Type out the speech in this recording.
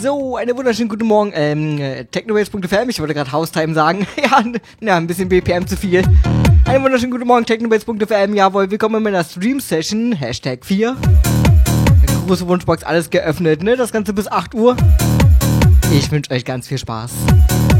So, einen wunderschönen guten Morgen, Technobase.fm, ich wollte gerade Haustime sagen, ja, ein bisschen BPM zu viel. Einen wunderschönen guten Morgen, Technobase.fm, jawohl, willkommen in meiner Stream-Session, Hashtag 4. Große Wunschbox, alles geöffnet, ne, das Ganze bis 8 Uhr. Ich wünsche euch ganz viel Spaß.